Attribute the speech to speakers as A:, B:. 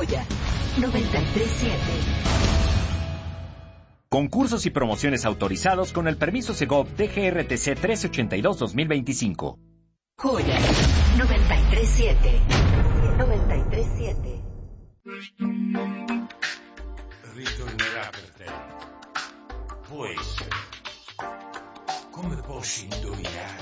A: Joya 93.7.
B: Concursos y promociones autorizados con el permiso Segov DGRTC 1382-2025.
A: Joya 93.7. 93.7.
C: Ritornerà per te. Può essere. Come posso indovinare?